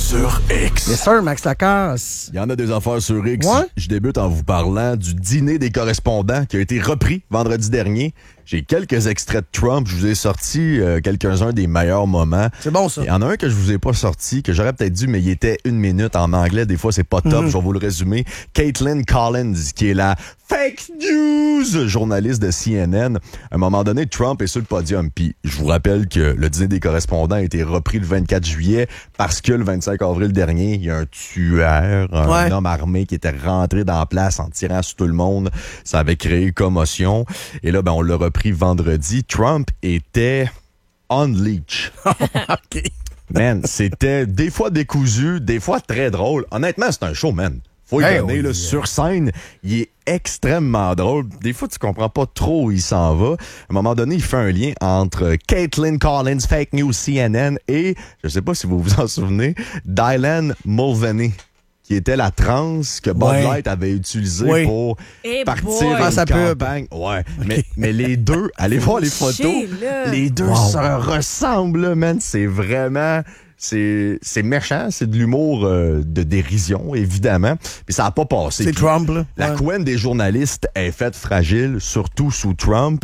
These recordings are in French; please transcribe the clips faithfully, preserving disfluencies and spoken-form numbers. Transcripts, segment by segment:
sur X. Yes sir, Max Lacasse. Il y en a des affaires sur X. Ouais? Je débute en vous parlant du dîner des correspondants qui a été repris vendredi dernier. J'ai quelques extraits de Trump. Je vous ai sorti euh, quelques-uns des meilleurs moments. C'est bon, ça. Il y en a un que je vous ai pas sorti, que j'aurais peut-être dû, mais il était une minute en anglais. Des fois, c'est pas top. Mm-hmm. Je vais vous le résumer. Caitlin Collins, qui est la fake news journaliste de C N N. À un moment donné, Trump est sur le podium. Puis je vous rappelle que le dîner des correspondants a été repris le vingt-quatre juillet parce que le vingt-cinq avril dernier, il y a un tueur, un Ouais. homme armé qui était rentré dans la place en tirant sur tout le monde. Ça avait créé commotion. Et là, ben, on l'a repris vendredi. Trump était on leash. OK. Man, c'était des fois décousu, des fois très drôle. Honnêtement, c'est un show, man. Faut y Hey, donner, oui, là, yeah. sur scène, il est extrêmement drôle. Des fois, tu comprends pas trop où il s'en va. À un moment donné, il fait un lien entre Caitlin Collins, fake news C N N, et, je sais pas si vous vous en souvenez, Dylan Mulvaney, qui était la trans que Bud Ouais. Light avait utilisée Oui. pour Eh partir boy. une Faire sa pub. campagne. Ouais, mais, mais les deux, allez voir les photos, Chier, là. les deux Wow. se ressemblent, là, man. C'est vraiment... C'est, c'est méchant, c'est de l'humour euh, de dérision, évidemment. Puis ça a pas passé. C'est Puis Trump, là. La Ouais. couenne des journalistes est faite fragile, surtout sous Trump.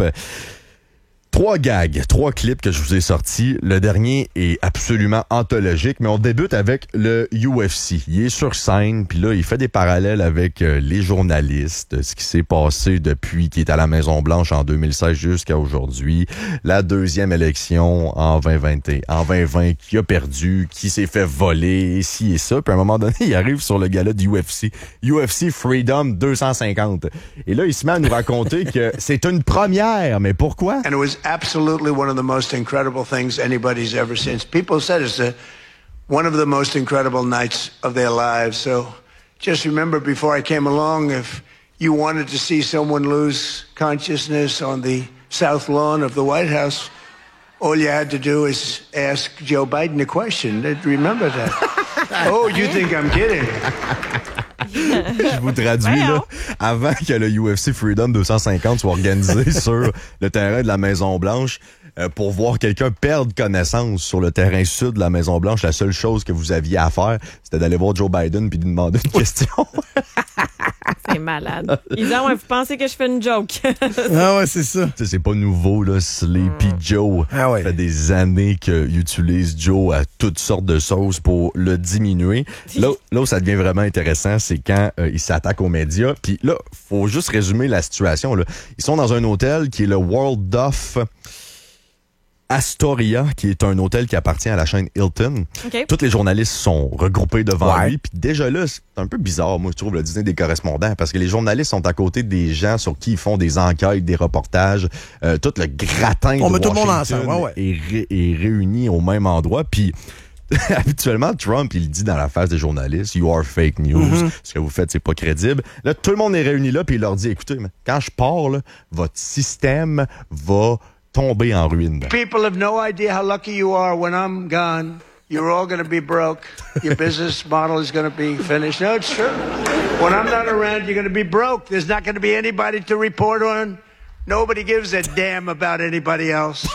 Trois gags, trois clips que je vous ai sortis. Le dernier est absolument anthologique, mais on débute avec le U F C. Il est sur scène, puis là, il fait des parallèles avec euh, les journalistes, ce qui s'est passé depuis qu'il est à la Maison-Blanche en deux mille seize jusqu'à aujourd'hui. La deuxième élection en vingt vingt, en vingt vingt, qui a perdu, qui s'est fait voler, et ci et ça. Puis à un moment donné, il arrive sur le gala du U F C. U F C Freedom deux cent cinquante. Et là, il se met à nous raconter que c'est une première, mais pourquoi? And it was absolutely one of the most incredible things anybody's ever seen. People said it's a, one of the most incredible nights of their lives. So just remember, before I came along, if you wanted to see someone lose consciousness on the south lawn of the White House, all you had to do is ask Joe Biden a question. They'd remember that. Oh, you think I'm kidding? Je vous traduis, là, avant que le U F C Freedom deux cent cinquante soit organisé sur le terrain de la Maison-Blanche, euh, pour voir quelqu'un perdre connaissance sur le terrain sud de la Maison-Blanche, la seule chose que vous aviez à faire, c'était d'aller voir Joe Biden puis de lui demander une question. C'est malade. Il dit, ah ouais, vous pensez que je fais une joke? Ah ouais, c'est ça. Tu sais, c'est pas nouveau, là, Sleepy Joe. Ah ouais. Ça fait des années qu'il utilise Joe à toutes sortes de sauces pour le diminuer. Là, là où ça devient vraiment intéressant, c'est quand euh, il s'attaque aux médias. Puis là, faut juste résumer la situation, là. Ils sont dans un hôtel qui est le World of Astoria, qui est un hôtel qui appartient à la chaîne Hilton. OK. Tous les journalistes sont regroupés devant Ouais. lui. Puis déjà là, c'est un peu bizarre, moi, je trouve, le dîner des correspondants, parce que les journalistes sont à côté des gens sur qui ils font des enquêtes, des reportages. Euh, tout le gratin On de met tout le monde Washington ensemble, ouais, ouais. Est, ré- est réuni au même endroit. Puis habituellement, Trump, il dit dans la face des journalistes, you are fake news. Mm-hmm. Ce que vous faites, c'est pas crédible. Là, tout le monde est réuni là, puis il leur dit, écoutez, mais quand je pars, là, votre système va tomber en ruine. People have no idea how lucky you are when I'm gone. You're all going to be broke. Your business model is going to be finished. No, it's true. When I'm not around, you're going to be broke. There's not going to be anybody to report on. Nobody gives a damn about anybody else.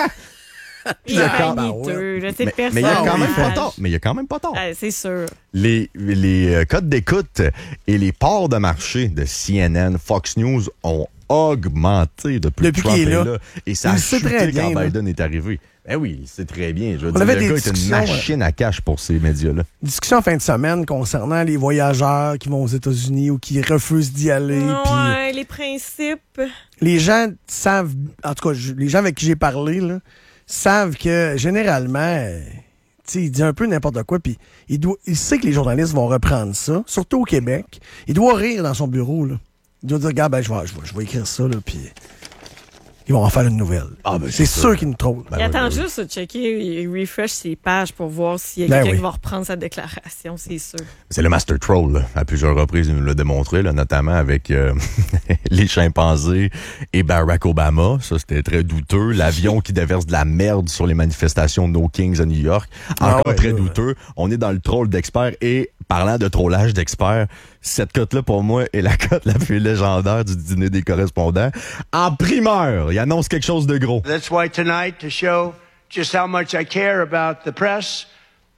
Il est D'accord. vaniteux, là, c'est Mais mais il y a quand même pas personnage. tort. Mais il y a quand même pas tort. Ah, c'est sûr. Les, les euh, codes d'écoute et les parts de marché de C N N, Fox News ont augmenté depuis, Depuis que Trump qu'il est est là. là. Et ça Il a le sait chuté très bien, quand là. Biden est arrivé. Ben oui, il sait très bien. Je veux On dire, avait le des gars est une discussions, machine à cash pour ces médias-là. Discussion en fin de semaine concernant les voyageurs qui vont aux États-Unis ou qui refusent d'y aller. puis Ouais, les principes. les gens savent, en tout cas, je- les gens avec qui j'ai parlé, là, savent que généralement, euh, tu sais, il dit un peu n'importe quoi, puis il, doit- il sait que les journalistes vont reprendre ça, surtout au Québec. Il doit rire dans son bureau, là. Il doit dire, regarde, ben, je vais, je vais, je vais écrire ça, là, puis ils vont en faire une nouvelle. Ah, ben, c'est c'est sûr sûr. qu'ils nous trouvent. Ben il oui, attend ben oui. juste de checker, il refresh ses pages pour voir s'il y a Ben quelqu'un oui. qui va reprendre sa déclaration, c'est sûr. C'est le Master Troll, là. À plusieurs reprises, il nous l'a démontré, là, notamment avec euh, les chimpanzés et Barack Obama. Ça, c'était très douteux. L'avion qui déverse de la merde sur les manifestations No Kings à New York. Ah Encore ouais, très ouais, douteux. On est dans le troll d'experts. Et parlant de trollage d'experts, cette cote-là, pour moi, est la cote la plus légendaire du dîner des correspondants. En primeur, il annonce quelque chose de gros. That's why tonight, to show just how much I care about the press,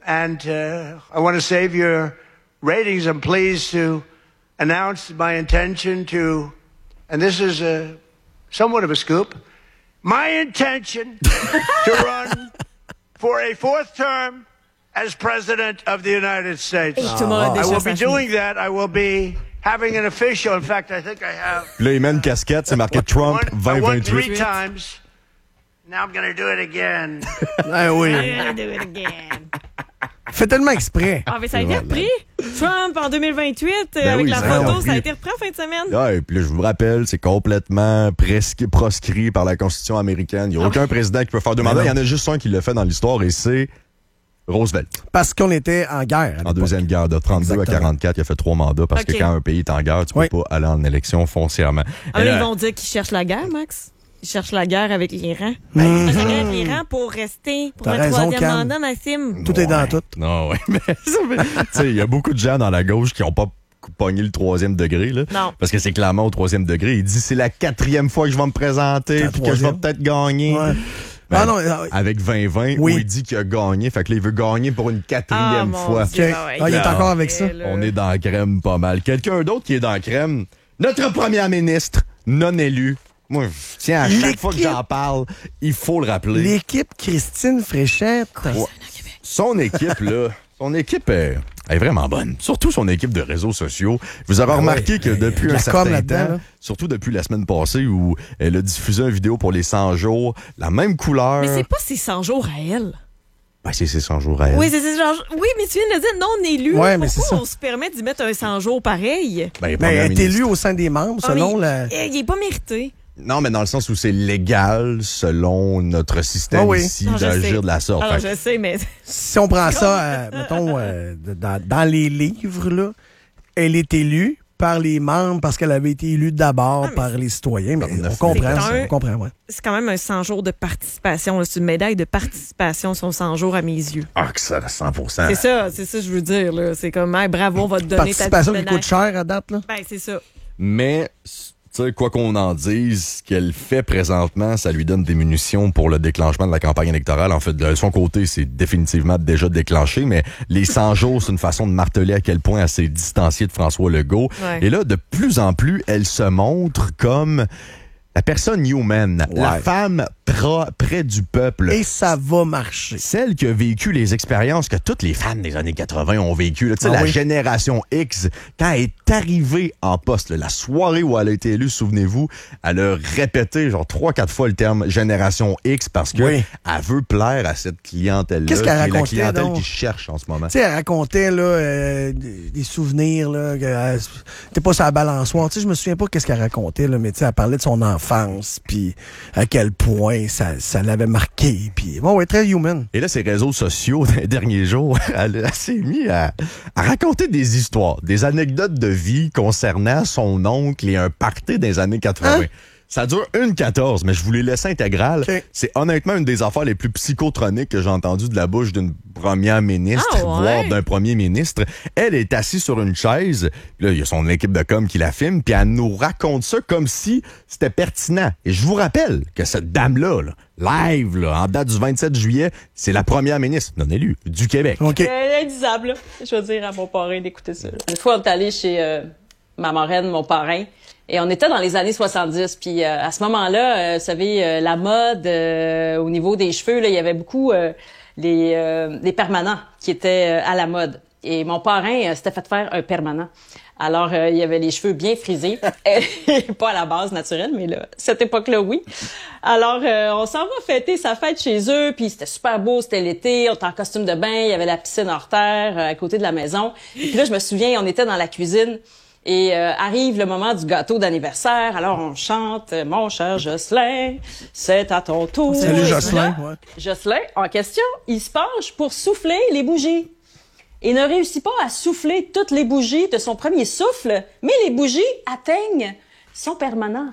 and uh, I want to save your ratings. I'm pleased to announce my intention to, and this is a somewhat of a scoop, my intention to run for a fourth term as President of the United States. Tout le monde a I déjà will sa be chemise. doing that. I will be having an official. In fact, I think I have. Là, il met une casquette, c'est marqué Trump I won, I won vingt vingt-huit. three times. Now I'm going to do it again. Ah oui. I'm gonna do it again. Fait tellement exprès. Ah, mais ça a été repris. Trump en deux mille vingt-huit, euh, Ben avec oui, la ça a été photo, repris. ça a été repris en fin de semaine. Ah, et puis là, je vous rappelle, c'est complètement presque proscrit par la Constitution américaine. Il n'y a aucun président qui peut faire deux Ben mandats. non. Il y en a juste un qui l'a fait dans l'histoire et c'est Roosevelt. Parce qu'on était en guerre. à En l'époque. deuxième guerre, de trente-deux Exactement. à quarante-quatre, il a fait trois mandats parce Ok. que quand un pays est en guerre, tu peux Oui. pas aller en élection foncièrement. Ah, Et là, là, ils vont dire qu'ils cherchent la guerre, Max. Ils cherchent la guerre avec l'Iran. Ils cherchent la guerre avec l'Iran pour rester, pour T'as un raison, troisième Cam. mandat, Maxime. Tout est dans tout. Non, oui, mais ça fait- tu sais, il y a beaucoup de gens dans la gauche qui n'ont pas pogné le troisième degré, là. Non. Parce que c'est clairement au troisième degré. Il dit c'est la quatrième fois que je vais me présenter La puis que je vais troisième. peut-être gagner. Ouais. Ben, Ah non, euh, avec vingt vingt, Oui. où il dit qu'il a gagné. Fait que là, il veut gagner pour une Ah, quatrième mon fois. Dieu, OK. ah ouais, Ah, il est là. encore avec ça. Là. On est dans la crème pas mal. Quelqu'un d'autre qui est dans la crème, notre première ministre, non élue. Moi, tiens, à chaque L'équipe. fois que j'en parle, il faut le rappeler. l'équipe Christine Fréchette. Ouais. Son équipe, là, son équipe est, est vraiment bonne. Surtout son équipe de réseaux sociaux. Vous aurez Ah remarqué ouais, que il y a depuis de la un com certain là-dedans, temps, là. surtout depuis la semaine passée où elle a diffusé une vidéo pour les cent jours, la même couleur. Mais c'est pas ses cent jours à elle. Ben, c'est ses cent jours à elle. Oui, c'est c'est genre. Oui, mais tu viens de dire non élu. Ouais, mais c'est Pourquoi ça. on se permet d'y mettre un cent jours pareil? Ben, Ben, première elle est ministre. élue au sein des membres, Ah, selon mais la. Il est pas mérité. Non, mais dans le sens où c'est légal selon notre système Ah oui. ici Non, je sais. d'agir de la sorte. Alors, Fait que- je sais, mais. Si on prend ça, euh, mettons, euh, de- dans, dans les livres, là, elle est élue par les membres parce qu'elle avait été élue d'abord Ah, mais par les citoyens. Mais Par on neuf comprend mille. ça. C'est un- On comprend, ouais. C'est quand même un cent jours de participation. là. C'est une médaille de participation, son cent jours à mes yeux. Ah, que ça, cent pour cent. C'est ça, c'est ça que je veux dire. là. C'est comme, hey, bravo, on va te donner ta Participation petite qui coûte médaille. cher à date, là. Ben, c'est ça. Mais, tu sais, quoi qu'on en dise, ce qu'elle fait présentement, ça lui donne des munitions pour le déclenchement de la campagne électorale. En fait, de son côté, c'est définitivement déjà déclenché, mais les cent jours, c'est une façon de marteler à quel point elle s'est distanciée de François Legault. Ouais. Et là, de plus en plus, elle se montre comme la personne human, la Ouais. femme pra- près du peuple. Et ça va marcher. Celle qui a vécu les expériences que toutes les femmes des années quatre-vingt ont vécues. là. Tu sais, Ah la oui. génération X, quand elle est arrivée en poste, là, la soirée où elle a été élue, souvenez-vous, elle a répété genre trois, quatre fois le terme génération X parce que Oui. elle veut plaire à cette clientèle-là. Qu'est-ce qu'elle qui est la racontait, clientèle donc? qui cherche en ce moment. Tu sais, elle racontait là, euh, des des souvenirs, là, que elle- t'es pas sur la balançoire. Tu sais, je me souviens pas qu'est-ce qu'elle racontait, là, mais tu sais, elle parlait de son enfance, puis à quel point ça, ça l'avait marqué. Puis bon, ouais, très human. Et là, ses réseaux sociaux, dans les derniers jours, elle, elle s'est mise à, à raconter des histoires, des anecdotes de vie concernant son oncle et un party des années quatre-vingts. Hein? Ça dure une quatorze, mais je vous les laisse intégrales. OK. C'est honnêtement une des affaires les plus psychotroniques que j'ai entendues de la bouche d'une première ministre, Ah ouais? voire d'un premier ministre. Elle est assise sur une chaise, puis là, il y a son équipe de com qui la filme, puis elle nous raconte ça comme si c'était pertinent. Et je vous rappelle que cette dame-là, là, live, là, en date du vingt-sept juillet, c'est la première ministre non élue du Québec. OK. Euh, indisable, là. Je veux dire à mon parrain d'écouter ça. là. Une fois, on est allé chez euh, ma marraine, mon parrain, et on était dans les années soixante-dix. Puis euh, à ce moment-là, euh, vous savez, euh, la mode euh, au niveau des cheveux, là, il y avait beaucoup euh, les, euh, les permanents qui étaient euh, à la mode. Et mon parrain euh, s'était fait faire un permanent. Alors, euh, il y avait les cheveux bien frisés. Pas à la base naturelle, mais là, cette époque-là, oui. Alors, euh, on s'en va fêter sa fête chez eux, puis c'était super beau, c'était l'été, on était en costume de bain, il y avait la piscine hors terre euh, à côté de la maison. Et puis là, je me souviens, on était dans la cuisine, et euh, arrive le moment du gâteau d'anniversaire. Alors, on chante « Mon cher Jocelyn, c'est à ton tour ». Salut Et Jocelyn. là, Ouais. Jocelyn, en question, il se penche pour souffler les bougies. Et ne réussit pas à souffler toutes les bougies de son premier souffle, mais les bougies atteignent son permanent.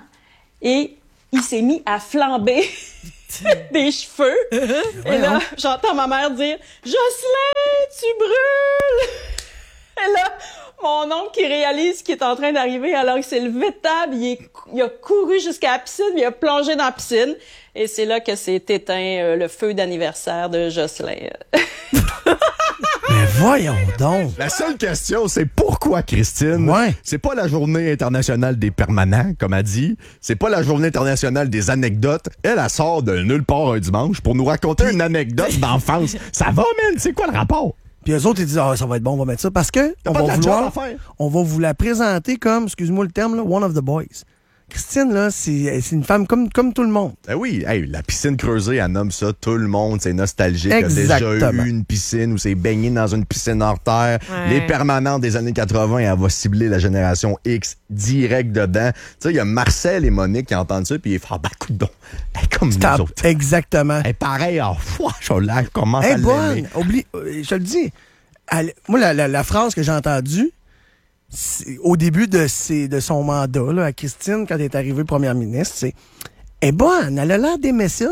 Et il s'est mis à flamber des cheveux. Et là, j'entends ma mère dire « Jocelyn, tu brûles! » Et là, mon secondes qu'il réalise ce qui est en train d'arriver. Alors il s'est levé de table, il, est, il a couru jusqu'à la piscine, il a plongé dans la piscine. Et c'est là que s'est éteint euh, le feu d'anniversaire de Jocelyn. Mais voyons donc. La seule question, c'est pourquoi, Christine? Ouais. C'est pas la journée internationale des permanents, comme elle dit. C'est pas la journée internationale des anecdotes. Elle, elle sort de nulle part un dimanche pour nous raconter une anecdote d'enfance. Ça va, man? C'est quoi le rapport? Puis eux autres, ils disent, ah, ça va être bon, on va mettre ça. Parce que T'as on pas va, de la vouloir, job à faire. on va vous la présenter comme, excuse-moi le terme, là, one of the boys. Christine, là, c'est c'est une femme comme, comme tout le monde. Ben oui, hey, la piscine creusée, elle nomme ça tout le monde. C'est nostalgique. Elle a Exactement. déjà eu une piscine où c'est baigné dans une piscine hors terre. Ouais. Les permanents des années quatre-vingt, elle va cibler la génération X direct dedans. Tu sais, il y a Marcel et Monique qui entendent ça, puis ils font, ah, ben, coudonc, elle est comme nous Stop. autres. Exactement. Elle est pareille, ah, fouah, je la commence Elle à est bonne. l'aimer. Oublie, euh, je te le dis. Elle- moi, la, la, la phrase que j'ai entendue, c'est- au début de, ses, de son mandat, là, à Christine, quand elle est arrivée première ministre, c'est « Elle est bonne, elle a l'air d'aimer ça.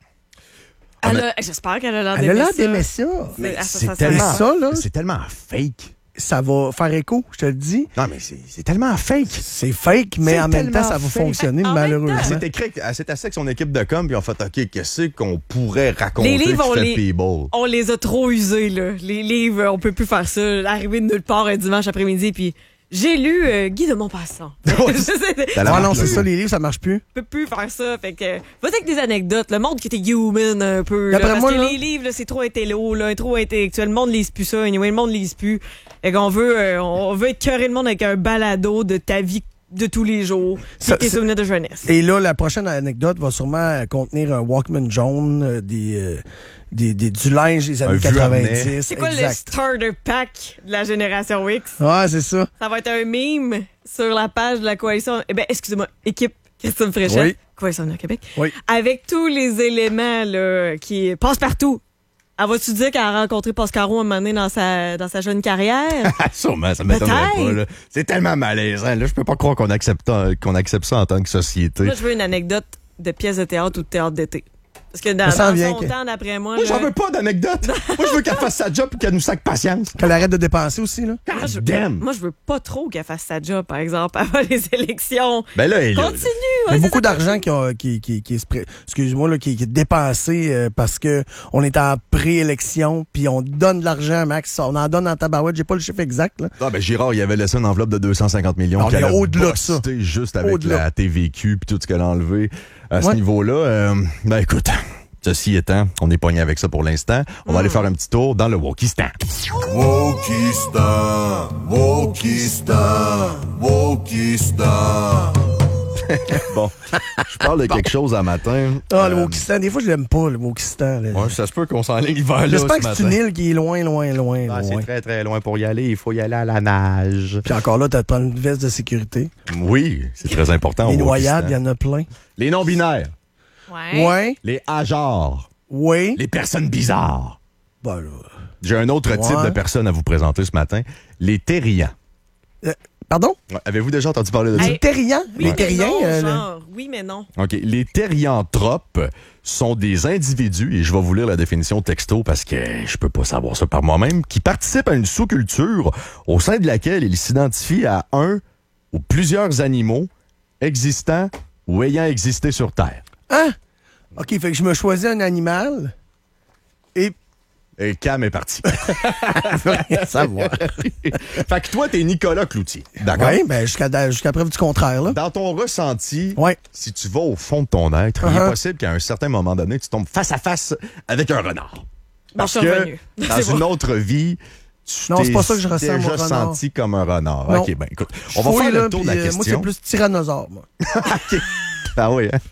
Elle a- J'espère qu'elle a l'air Elle a l'air d'aimer d'aimer ça. ça. Mais ça, C'est ça, ça, tellement, ça, là. c'est tellement fake. Ça va faire écho, je te le dis. Non, mais c'est c'est tellement fake. C'est fake, mais C'est en même temps, tellement ça va fake. fonctionner, En même malheureusement. temps. C'est écrit, c'est assis avec son équipe de com, puis on fait, OK, qu'est-ce qu'on pourrait raconter Les livres, qui on fait les- People? On les a trop usés, là. Les livres, on peut plus faire ça. Arriver de nulle part un dimanche après-midi, puis j'ai lu euh, Guy de Maupassant. Ouais. Je sais, T'as la Ah non, marque, c'est là. ça, les livres, ça marche plus. peux plus faire ça. Fait que, vas-y avec des anecdotes. Le monde qui était human un peu. Là, D'après parce moi, que là- les livres, là, c'est trop intello, là, trop intellectuel. Le monde lise plus ça. Anyway, le monde lise plus. Fait qu'on veut, euh, on veut écœurer le monde avec un balado de ta vie de tous les jours. Ça, C'est tes c'est- souvenirs de jeunesse. Et là, la prochaine anecdote va sûrement contenir un Walkman jaune, euh, des, euh, des, des, du linge des années Un vieux harnais. quatre-vingt-dix. C'est quoi le exact. starter pack de la génération X? Ouais, c'est ça. Ça va être un meme sur la page de la coalition. Eh bien, excusez-moi, équipe Christine Fréchette, Oui. Coalition de Québec, Oui. avec tous les éléments là, qui passent partout. Elle va-tu dire qu'elle a rencontré Pascaro un moment donné dans sa, dans sa jeune carrière? Ah, sûrement, ça m'étonnerait Peut-être. pas. Là. C'est tellement malaisant. Là, je peux pas croire qu'on accepte, qu'on accepte ça en tant que société. Moi, je veux une anecdote de pièce de théâtre ou de théâtre d'été. Parce que dans, Ça s'en dans vient son que- temps, d'après moi, Moi, là, j'en veux pas d'anecdote. Moi, je veux qu'elle fasse sa job et qu'elle nous sac patience. Qu'elle arrête de dépenser aussi, là. moi, je, God damn. moi, je veux pas trop qu'elle fasse sa job, par exemple, avant les élections. Ben là, elle est là, Continue. Il y ouais, a c'est beaucoup ça. d'argent qui, a- qui, qui, qui est, spré- excuse-moi, là, qui, qui est dépensé euh, parce que on est en préélection, puis on donne de l'argent, Max. On en donne en tabarouette. J'ai pas le chiffre exact, là. Ah, ben Girard, il avait laissé une enveloppe de deux cent cinquante millions. On qu'elle est a au-delà de ça. busté juste avec Au-delà. la T V Q puis tout ce qu'elle a enlevé à ce Ouais. niveau-là. Euh, ben écoute, ceci étant, on est pogné avec ça pour l'instant. On va aller faire un petit tour dans le Wokistan. Wokistan, Wokistan, Wokistan. Bon, je parle de quelque chose à matin. Ah, le Euh, Wokistan. Des fois, je l'aime pas, le Wokistan. là. Ouais, ça se peut qu'on s'enligne vers là J'espère ce que c'est matin. une île qui est loin, loin, loin, Ah, loin. c'est très, très loin pour y aller. Il faut y aller à la nage. Puis encore là, t'as une veste de sécurité. Oui, c'est très important. Les au noyades, il y Wokistan. en a plein. Les non-binaires. Ouais. Ouais, Les hajards. oui. Les personnes bizarres. Bah là. J'ai un autre type Ouais. de personne à vous présenter ce matin. Les terriens. Euh, pardon? Ouais, avez-vous déjà entendu parler de ça? Les terriens? Oui, Les mais terriens? non, euh, le- genre. Oui, mais non. OK. Les terrianthropes sont des individus, et je vais vous lire la définition texto parce que je peux pas savoir ça par moi-même, qui participent à une sous-culture au sein de laquelle ils s'identifient à un ou plusieurs animaux existants ou ayant existé sur Terre. Hein? OK, fait que je me choisis un animal et... Et Cam est parti. rien savoir. Fait que toi, t'es Nicolas Cloutier. D'accord? Oui, ben jusqu'à jusqu'à preuve du contraire, là. Dans ton ressenti, Ouais. si tu vas au fond de ton être, il est Uh-huh. possible qu'à un certain moment donné, tu tombes face à face avec un renard. Bon, Parce je suis que revenue. dans C'est une bon. autre vie, tu Non, c'est t'es pas ça que je ressens, déjà moi, renard. senti comme un renard. Non. OK, ben écoute, Je on va fouille, faire là, le tour de la puis, euh, question. Moi, c'est plus tyrannosaure, moi. OK. Ah oui, hein?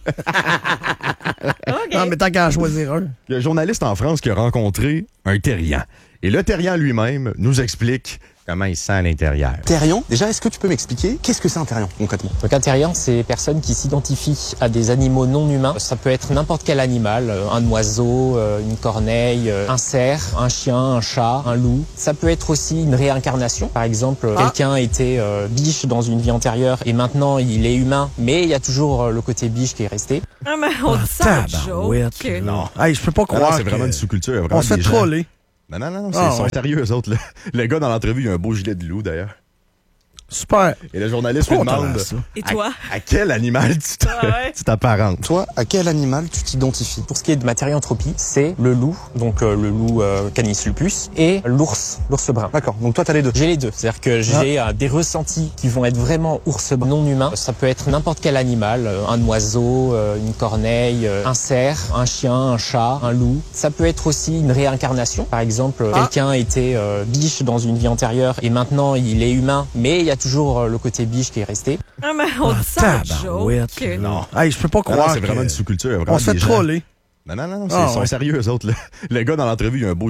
OK. Non, mais tant qu'à en choisir un. Il y a un journaliste en France qui a rencontré un terrien. Et le terrien lui-même nous explique comment il se sent à l'intérieur. Terrien, déjà, est-ce que tu peux m'expliquer qu'est-ce que c'est un terrien concrètement? Donc un terrien, c'est des personnes qui s'identifient à des animaux non humains. Ça peut être n'importe quel animal, euh, un oiseau, euh, une corneille, euh, un cerf, un chien, un chat, un loup. Ça peut être aussi une réincarnation. Par exemple, euh, Ah. quelqu'un était euh, biche dans une vie antérieure et maintenant il est humain, mais il y a toujours euh, le côté biche qui est resté. Ah, mais on dit ça en Tabarouette. joke. Non. Hey, je peux pas Non, croire non, c'est vraiment que- une sous-culture. il y a vraiment On se fait des gens- troller. Non, non, non, c'est Ah, ils sont ouais. sérieux, eux autres. là. Le gars dans l'entrevue, il a un beau gilet de loup, d'ailleurs. Super. Et le journaliste lui Trop demande talent, ça. Et toi? à, à quel animal tu te- Ah ouais? tu t'apparentes. Toi, à quel animal tu t'identifies? Pour ce qui est de ma thérianthropie, c'est le loup, donc euh, le loup euh, Canis lupus, et l'ours, l'ours brun. D'accord, donc toi t'as les deux. J'ai les deux, c'est-à-dire que j'ai euh, des ressentis qui vont être vraiment ours brun non humain. Ça peut être n'importe quel animal, euh, un oiseau, euh, une corneille, euh, un cerf, un chien, un chat, un loup. Ça peut être aussi une réincarnation. Par exemple, Ah. quelqu'un était euh, biche dans une vie antérieure et maintenant il est humain, mais il y a toujours euh, le côté biche qui est resté. Ah, mais on Ah, dit ça en tabarouette, joke. là. Non. Hey, je peux pas Non, non, croire c'est vraiment que- une sous-culture. On se fait troller. Non, non, non, non, Ah, ils sont ouais. sérieux, eux autres. Là. Le gars dans l'entrevue, il a un beau